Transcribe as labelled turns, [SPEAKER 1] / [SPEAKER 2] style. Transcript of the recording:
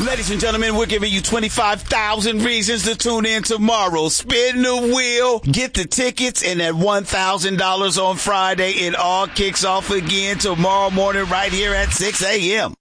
[SPEAKER 1] Ladies and gentlemen, we're giving you 25,000 reasons to tune in tomorrow. Spin the wheel, get the tickets, and that $1,000 on Friday. It all kicks off again tomorrow morning right here at 6 a.m.